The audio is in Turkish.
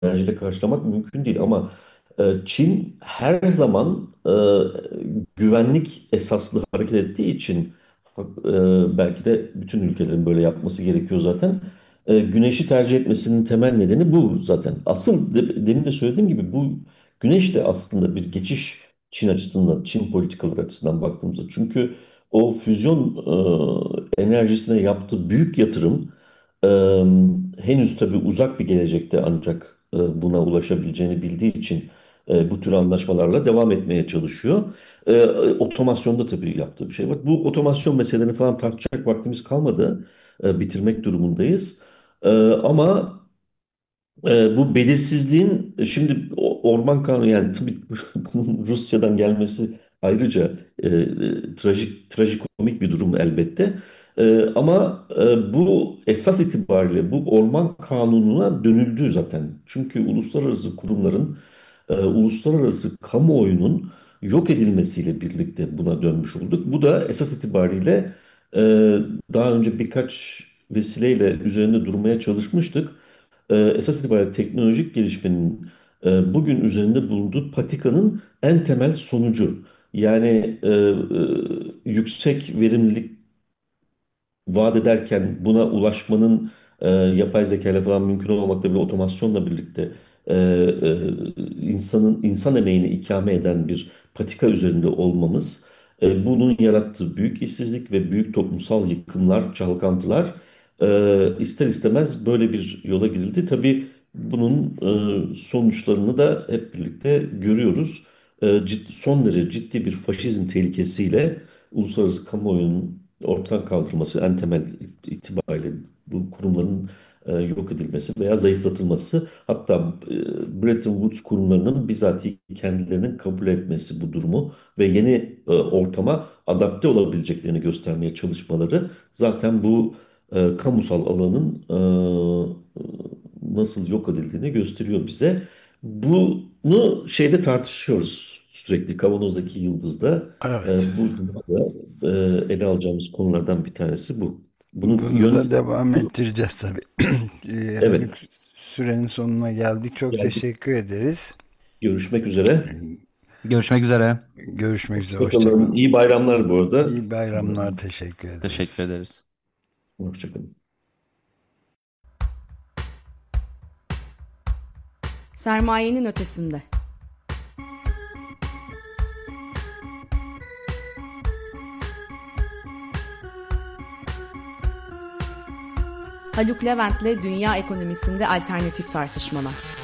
enerjiyle karşılamak mümkün değil. Ama Çin her zaman güvenlik esaslı hareket ettiği için belki de bütün ülkelerin böyle yapması gerekiyor zaten. Güneşi tercih etmesinin temel nedeni bu zaten. Asıl demin de söylediğim gibi bu güneş de aslında bir geçiş Çin açısından, Çin politikaları açısından baktığımızda. Çünkü o füzyon enerjisine yaptığı büyük yatırım e, henüz tabii uzak bir gelecekte ancak buna ulaşabileceğini bildiği için bu tür anlaşmalarla devam etmeye çalışıyor. Otomasyonda tabii yaptığı bir şey var. Bu otomasyon meselelerini falan tartışacak vaktimiz kalmadı. Bitirmek durumundayız. Ama bu belirsizliğin şimdi orman kanunu yani tabii bunun Rusya'dan gelmesi ayrıca trajikomik bir durum elbette. Ama bu esas itibariyle bu orman kanununa dönüldü zaten. Çünkü uluslararası kurumların, uluslararası kamuoyunun yok edilmesiyle birlikte buna dönmüş olduk. Bu da esas itibariyle e, daha önce birkaç vesileyle üzerinde durmaya çalışmıştık. Esas itibariyle teknolojik gelişmenin bugün üzerinde bulunduğu patikanın en temel sonucu. Yani yüksek verimlilik vaat ederken buna ulaşmanın yapay zeka ile falan mümkün olmamakla bir otomasyonla birlikte insan emeğini ikame eden bir patika üzerinde olmamız, bunun yarattığı büyük işsizlik ve büyük toplumsal yıkımlar, çalkantılar ister istemez böyle bir yola girildi. Tabii bunun sonuçlarını da hep birlikte görüyoruz. Son derece ciddi bir faşizm tehlikesiyle uluslararası kamuoyunun ortadan kaldırılması en temel itibariyle bu kurumların yok edilmesi veya zayıflatılması, hatta Bretton Woods kurumlarının bizatihi kendilerinin kabul etmesi bu durumu ve yeni ortama adapte olabileceklerini göstermeye çalışmaları zaten bu kamusal alanın nasıl yok edildiğini gösteriyor bize. Bunu şeyde tartışıyoruz sürekli Kavanoz'daki Yıldız'da. Evet. Bu da ele alacağımız konulardan bir tanesi bu. Bunun Bunu da yön devam ettireceğiz tabii. Haluk, evet, sürenin sonuna geldik. Çok geldik. teşekkür ederiz. Görüşmek üzere. Görüşmek üzere. Görüşmek üzere. Hoşça Hoşçakalın. kalın. İyi bayramlar bu arada. İyi bayramlar. Teşekkür Teşekkür ederiz. ederiz. Hoşçakalın. Sermayenin ötesinde. Haluk Levent'le dünya ekonomisinde alternatif tartışmalar.